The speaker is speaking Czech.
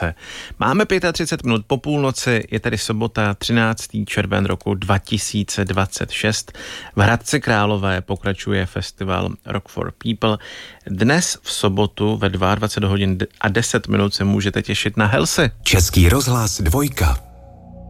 Olomouce. Máme 35 minut po půlnoci, je tedy sobota 13. červen roku 2026. V Hradci Králové pokračuje festival Rock for People. Dnes v sobotu ve 22 hodin a 10 minut se můžete těšit na Helsy. Český rozhlas 2.